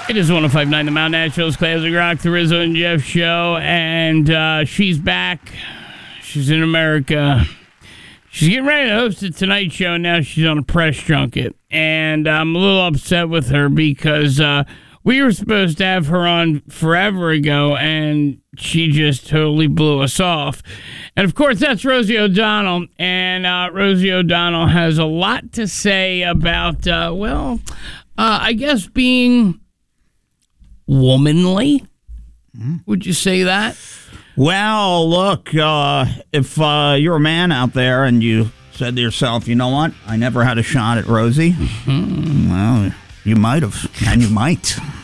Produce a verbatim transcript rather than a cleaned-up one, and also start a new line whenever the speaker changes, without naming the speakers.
It is one oh five point nine The Mount Nashville's Classic Rock, the Rizzo and Jeff show, and uh, she's back. She's in America. She's getting ready to host the Tonight Show. Now she's on a press junket, and I'm a little upset with her because uh, we were supposed to have her on forever ago, and she just totally blew us off. And, of course, that's Rosie O'Donnell, and uh, Rosie O'Donnell has a lot to say about, uh, well, uh, I guess being womanly. Mm. Would you say that?
Well, look, uh, if uh, you're a man out there and you said to yourself, you know what, I never had a shot at Rosie, mm-hmm. well, you might have, and you might.